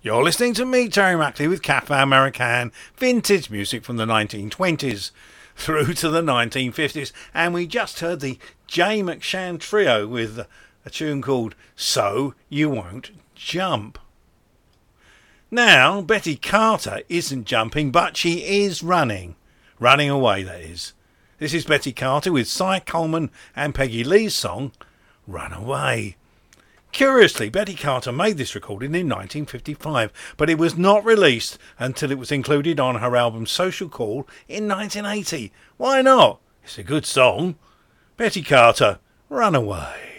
You're listening to me, Terry Mackley, with Cafe American, vintage music from the 1920s through to the 1950s. And we just heard the Jay McShann Trio with a tune called So You Won't Jump. Now, Betty Carter isn't jumping, but she is running. Running away, that is. This is Betty Carter with Cy Coleman and Peggy Lee's song, Run Away. Curiously, Betty Carter made this recording in 1955, but it was not released until it was included on her album Social Call in 1980. Why not? It's a good song. Betty Carter, Run Away.